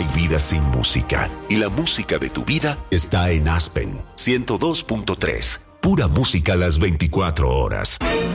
vida sin música. Y la música de tu vida está en Aspen 102.3. Pura música las 24 horas.